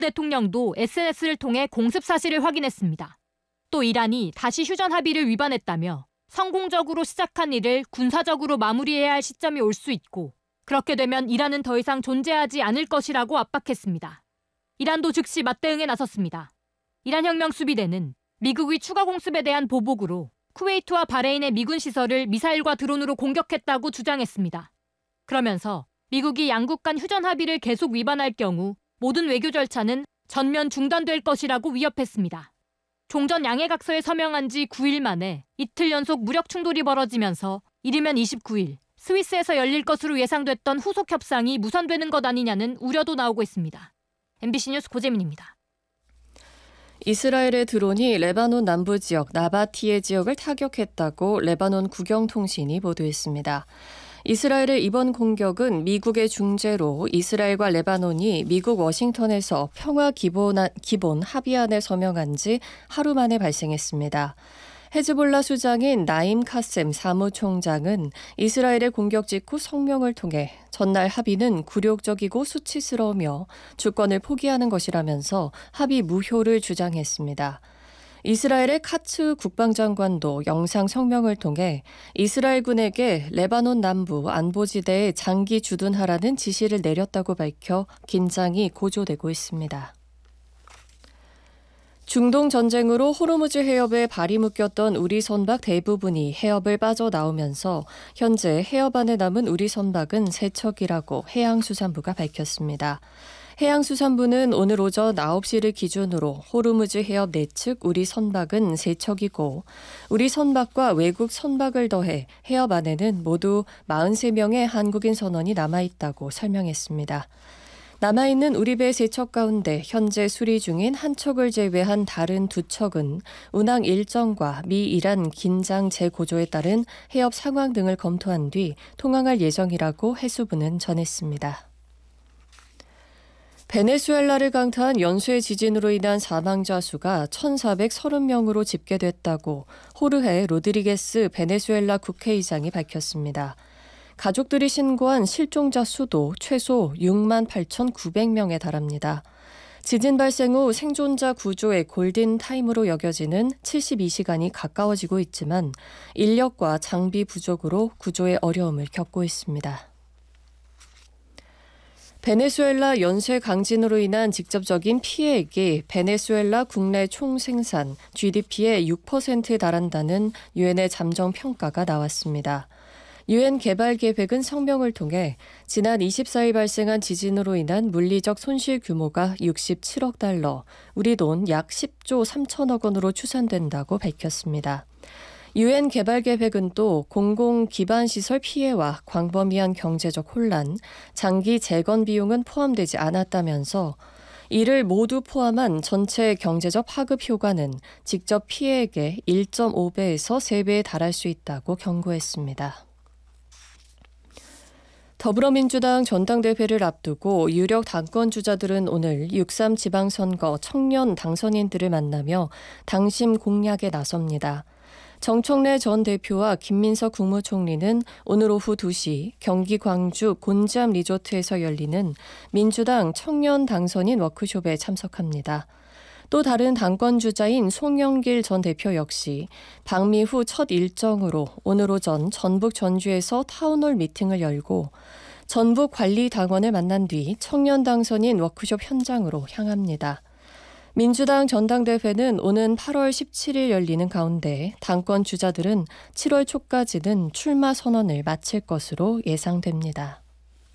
대통령도 SNS를 통해 공습 사실을 확인했습니다. 또 이란이 다시 휴전 합의를 위반했다며 성공적으로 시작한 일을 군사적으로 마무리해야 할 시점이 올 수 있고 그렇게 되면 이란은 더 이상 존재하지 않을 것이라고 압박했습니다. 이란도 즉시 맞대응에 나섰습니다. 이란 혁명수비대는 미국의 추가 공습에 대한 보복으로 쿠웨이트와 바레인의 미군 시설을 미사일과 드론으로 공격했다고 주장했습니다. 그러면서 미국이 양국 간 휴전 합의를 계속 위반할 경우 모든 외교 절차는 전면 중단될 것이라고 위협했습니다. 종전 양해각서에 서명한 지 9일 만에 이틀 연속 무력 충돌이 벌어지면서 이르면 29일 스위스에서 열릴 것으로 예상됐던 후속 협상이 무산되는 것 아니냐는 우려도 나오고 있습니다. MBC 뉴스 고재민입니다. 이스라엘의 드론이 레바논 남부 지역 나바티에 지역을 타격했다고 레바논 국영통신이 보도했습니다. 이스라엘의 이번 공격은 미국의 중재로 이스라엘과 레바논이 미국 워싱턴에서 평화 기본 합의안에 서명한 지 하루 만에 발생했습니다. 헤즈볼라 수장인 나임 카셈 사무총장은 이스라엘의 공격 직후 성명을 통해 전날 합의는 굴욕적이고 수치스러우며 주권을 포기하는 것이라면서 합의 무효를 주장했습니다. 이스라엘의 카츠 국방장관도 영상 성명을 통해 이스라엘군에게 레바논 남부 안보지대에 장기 주둔하라는 지시를 내렸다고 밝혀 긴장이 고조되고 있습니다. 중동 전쟁으로 호르무즈 해협에 발이 묶였던 우리 선박 대부분이 해협을 빠져나오면서 현재 해협 안에 남은 우리 선박은 3척이라고 해양수산부가 밝혔습니다. 해양수산부는 오늘 오전 9시를 기준으로 호르무즈 해협 내측 우리 선박은 3척이고 우리 선박과 외국 선박을 더해 해협 안에는 모두 43명의 한국인 선원이 남아있다고 설명했습니다. 남아있는 우리 배 3척 가운데 현재 수리 중인 한 척을 제외한 다른 2척은 운항 일정과 미 이란 긴장 재고조에 따른 해협 상황 등을 검토한 뒤 통항할 예정이라고 해수부는 전했습니다. 베네수엘라를 강타한 연쇄 지진으로 인한 사망자 수가 1,430명으로 집계됐다고 호르헤 로드리게스 베네수엘라 국회의장이 밝혔습니다. 가족들이 신고한 실종자 수도 최소 68,900명에 달합니다. 지진 발생 후 생존자 구조의 골든타임으로 여겨지는 72시간이 가까워지고 있지만 인력과 장비 부족으로 구조에 어려움을 겪고 있습니다. 베네수엘라 연쇄 강진으로 인한 직접적인 피해액이 베네수엘라 국내 총생산 GDP의 6%에 달한다는 유엔의 잠정 평가가 나왔습니다. 유엔 개발계획은 성명을 통해 지난 24일 발생한 지진으로 인한 물리적 손실 규모가 67억 달러, 우리 돈 약 10조 3천억 원으로 추산된다고 밝혔습니다. 유엔 개발계획은 또 공공기반시설 피해와 광범위한 경제적 혼란, 장기 재건 비용은 포함되지 않았다면서 이를 모두 포함한 전체 경제적 파급 효과는 직접 피해액의 1.5배에서 3배에 달할 수 있다고 경고했습니다. 더불어민주당 전당대회를 앞두고 유력 당권주자들은 오늘 6.3 지방선거 청년 당선인들을 만나며 당심 공략에 나섭니다. 정청래 전 대표와 김민석 국무총리는 오늘 오후 2시 경기 광주 곤지암 리조트에서 열리는 민주당 청년 당선인 워크숍에 참석합니다. 또 다른 당권주자인 송영길 전 대표 역시 방미 후 첫 일정으로 오늘 오전 전북 전주에서 타운홀 미팅을 열고 전북 관리당원을 만난 뒤 청년 당선인 워크숍 현장으로 향합니다. 민주당 전당대회는 오는 8월 17일 열리는 가운데 당권 주자들은 7월 초까지는 출마 선언을 마칠 것으로 예상됩니다.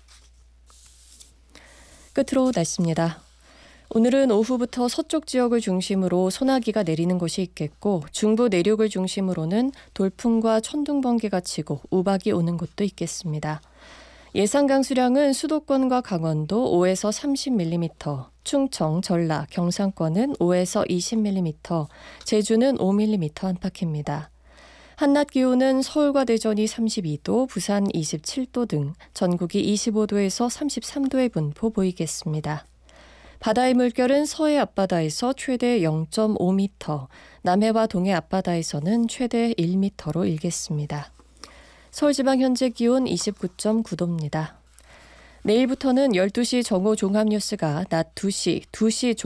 끝으로 날씨입니다. 오늘은 오후부터 서쪽 지역을 중심으로 소나기가 내리는 곳이 있겠고 중부 내륙을 중심으로는 돌풍과 천둥 번개가 치고 우박이 오는 곳도 있겠습니다. 예상 강수량은 수도권과 강원도 5에서 30mm, 충청, 전라, 경상권은 5에서 20mm, 제주는 5mm 안팎입니다. 한낮 기온은 서울과 대전이 32도, 부산 27도 등 전국이 25도에서 33도의 분포 보이겠습니다. 바다의 물결은 서해 앞바다에서 최대 0.5m, 남해와 동해 앞바다에서는 최대 1m로 일겠습니다. 서울지방 현재 기온 29.9도입니다. 내일부터는 12시 정오 종합뉴스가 낮 2시, 2시